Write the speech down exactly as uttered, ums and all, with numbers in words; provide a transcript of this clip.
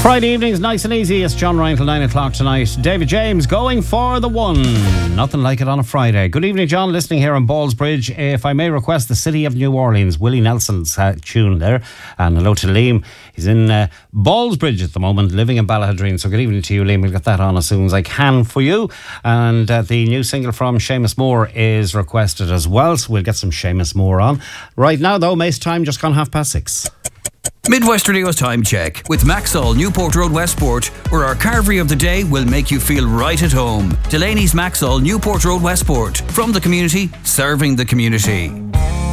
Friday evenings, nice and easy. It's John Ryan till nine o'clock tonight. David James going for the one. Nothing like it on a Friday. Good evening, John. Listening here on Ballsbridge. If I may request the City of New Orleans, Willie Nelson's uh, tune there. And hello to Liam. He's in uh, Ballsbridge at the moment, living in Ballahadreen. So good evening to you, Liam. We'll get that on as soon as I can for you. And uh, the new single from Seamus Moore is requested as well. So we'll get some Seamus Moore on. Right now, though, Mace time just gone half past six. Midwest Radio's time check with Maxall, Newport Road, Westport, where our carvery of the day will make you feel right at home. Delaney's Maxall, Newport Road, Westport. From the community, serving the community.